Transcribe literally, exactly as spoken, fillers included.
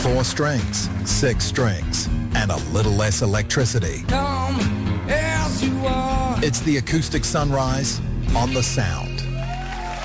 Four strings, six strings, and a little less electricity. Come as you are. It's the acoustic sunrise on the Sound.